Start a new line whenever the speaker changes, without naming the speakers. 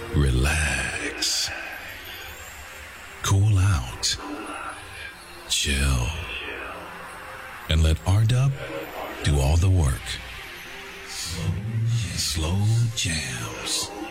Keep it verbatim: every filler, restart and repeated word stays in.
relax, cool out, chill, and let R-Dub do all the work. Slow jams.